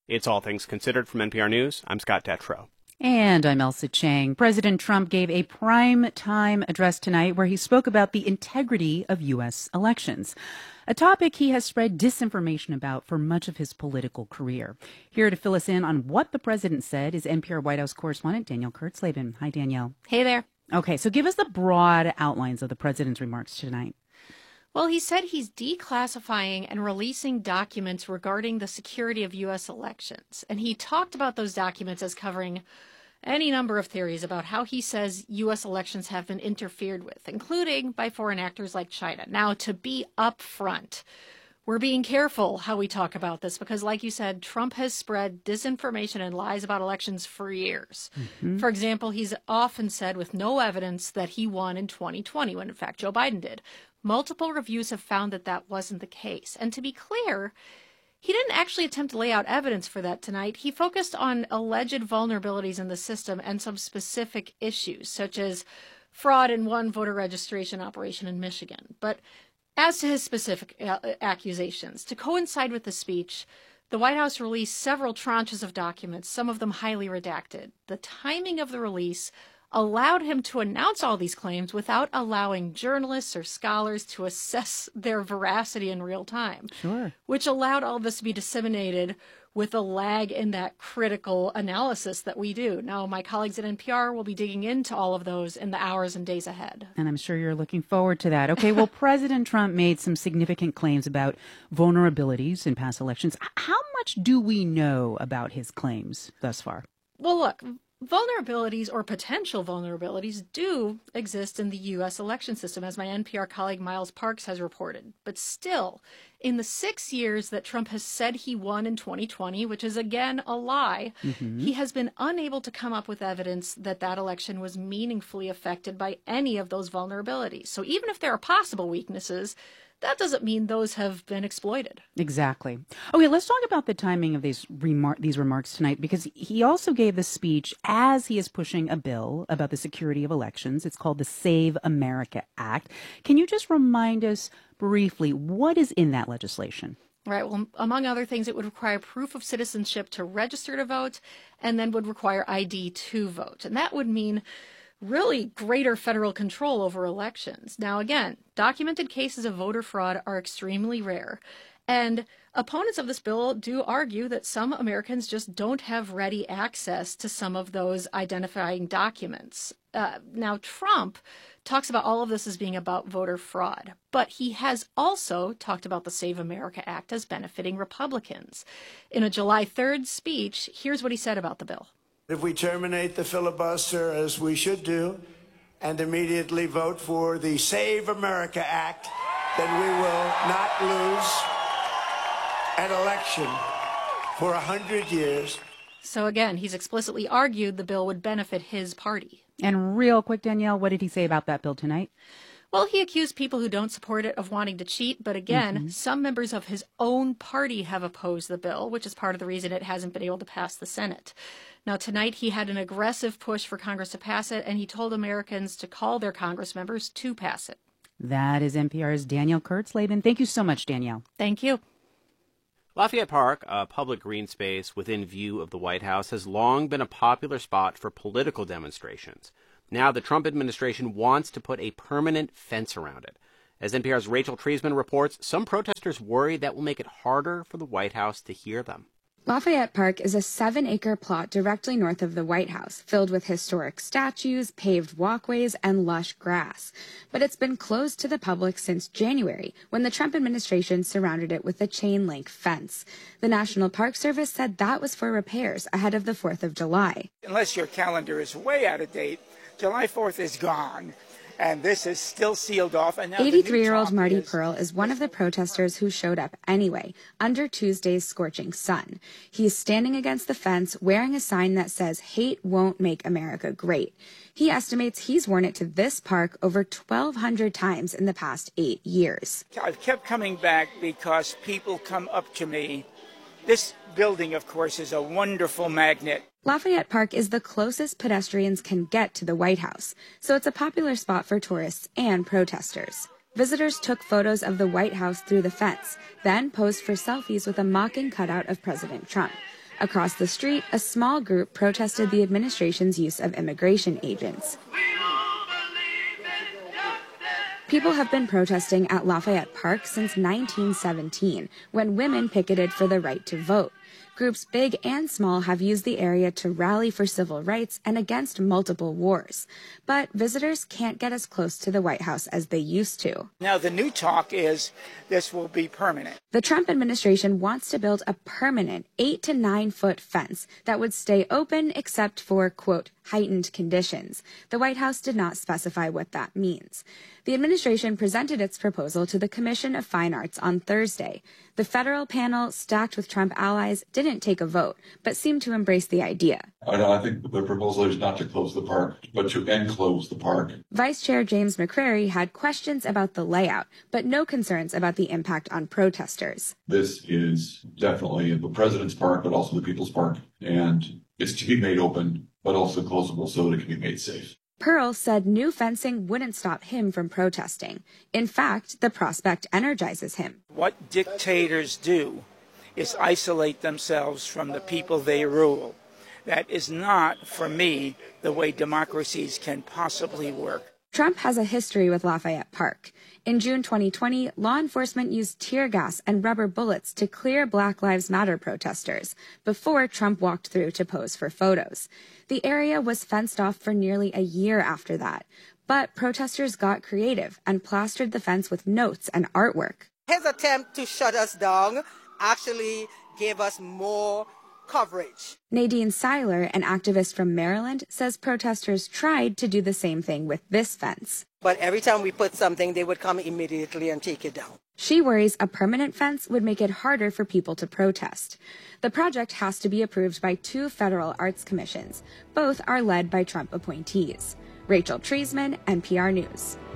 It's All Things Considered from NPR News. I'm Scott Detrow. And I'm Elsa Chang. President Trump gave a prime time address tonight where he spoke about the integrity of U.S. elections, a topic he has spread disinformation about for much of his political career. Here to fill us in on what the president said is NPR White House correspondent Danielle Kurtzleben. Hi, Danielle. Hey there. Okay, so give us the broad outlines of the president's remarks tonight. Well, he said he's declassifying and releasing documents regarding the security of U.S. elections. And he talked about those documents as covering any number of theories about how he says U.S. elections have been interfered with, including by foreign actors like China. Now, to be upfront, we're being careful how we talk about this because, like you said, Trump has spread disinformation and lies about elections for years. Mm-hmm. For example, he's often said with no evidence that he won in 2020, when in fact Joe Biden did. Multiple reviews have found that that wasn't the case. And to be clear, he didn't actually attempt to lay out evidence for that tonight. He focused on alleged vulnerabilities in the system and some specific issues, such as fraud in one voter registration operation in Michigan. But as to his specific accusations, to coincide with the speech, the White House released several tranches of documents, some of them highly redacted. The timing of the release allowed him to announce all these claims without allowing journalists or scholars to assess their veracity in real time. Sure. Which allowed all of this to be disseminated with a lag in that critical analysis that we do. Now, my colleagues at NPR will be digging into all of those in the hours and days ahead. And I'm sure you're looking forward to that. Okay, well, President Trump made some significant claims about vulnerabilities in past elections. How much do we know about his claims thus far? Well, look, vulnerabilities or potential vulnerabilities do exist in the U.S. election system, as my NPR colleague Miles Parks has reported. But still, in the 6 years that Trump has said he won in 2020, which is again a lie, he has been unable to come up with evidence that that election was meaningfully affected by any of those vulnerabilities. So even if there are possible weaknesses, that doesn't mean those have been exploited. Exactly. Okay, let's talk about the timing of these remarks tonight, because he also gave the speech as he is pushing a bill about the security of elections. It's called the Save America Act. Can you just remind us briefly what is in that legislation? Right. Well, among other things, it would require proof of citizenship to register to vote and then would require ID to vote. And that would mean really greater federal control over elections. Now, again, documented cases of voter fraud are extremely rare. And opponents of this bill do argue that some Americans just don't have ready access to some of those identifying documents. Now, Trump talks about all of this as being about voter fraud, but he has also talked about the Save America Act as benefiting Republicans. In a July 3rd speech, here's what he said about the bill. If we terminate the filibuster, as we should do, and immediately vote for the Save America Act, then we will not lose an election for 100 years. So again, he's explicitly argued the bill would benefit his party. And real quick, Danielle, what did he say about that bill tonight? Well, he accused people who don't support it of wanting to cheat. But again, some members of his own party have opposed the bill, which is part of the reason it hasn't been able to pass the Senate. Now, tonight he had an aggressive push for Congress to pass it, and he told Americans to call their Congress members to pass it. That is NPR's Danielle Kurtzleben. Thank you so much, Danielle. Thank you. Lafayette Park, a public green space within view of the White House, has long been a popular spot for political demonstrations. Now the Trump administration wants to put a permanent fence around it. As NPR's Rachel Treisman reports, some protesters worry that will make it harder for the White House to hear them. Lafayette Park is a 7-acre plot directly north of the White House, filled with historic statues, paved walkways, and lush grass. But it's been closed to the public since January, when the Trump administration surrounded it with a chain-link fence. The National Park Service said that was for repairs ahead of the 4th of July. Unless your calendar is way out of date, July 4th is gone. And this is still sealed off. 83-year-old Marty Pearl is one of the protesters who showed up anyway, under Tuesday's scorching sun. He's standing against the fence, wearing a sign that says, "Hate won't make America great." He estimates he's worn it to this park over 1,200 times in the past 8 years. I've kept coming back because people come up to me. This building, of course, is a wonderful magnet. Lafayette Park is the closest pedestrians can get to the White House, so it's a popular spot for tourists and protesters. Visitors took photos of the White House through the fence, then posed for selfies with a mocking cutout of President Trump. Across the street, a small group protested the administration's use of immigration agents. People have been protesting at Lafayette Park since 1917, when women picketed for the right to vote. Groups big and small have used the area to rally for civil rights and against multiple wars. But visitors can't get as close to the White House as they used to. Now, the new talk is this will be permanent. The Trump administration wants to build a permanent 8 to 9 foot fence that would stay open except for, quote, heightened conditions. The White House did not specify what that means. The administration presented its proposal to the Commission of Fine Arts on Thursday. The federal panel, stacked with Trump allies, didn't take a vote, but seemed to embrace the idea. I think the proposal is not to close the park, but to enclose the park. Vice Chair James McCrary had questions about the layout, but no concerns about the impact on protesters. This is definitely the president's park, but also the people's park, and it's to be made open, but also closable so that it can be made safe. Pearl said new fencing wouldn't stop him from protesting. In fact, the prospect energizes him. What dictators do is isolate themselves from the people they rule. That is not, for me, the way democracies can possibly work. Trump has a history with Lafayette Park. In June 2020, law enforcement used tear gas and rubber bullets to clear Black Lives Matter protesters before Trump walked through to pose for photos. The area was fenced off for nearly a year after that, but protesters got creative and plastered the fence with notes and artwork. His attempt to shut us down actually gave us more coverage. Nadine Seiler, an activist from Maryland, says protesters tried to do the same thing with this fence. But every time we put something, they would come immediately and take it down. She worries a permanent fence would make it harder for people to protest. The project has to be approved by 2 federal arts commissions. Both are led by Trump appointees. Rachel Treisman, NPR News.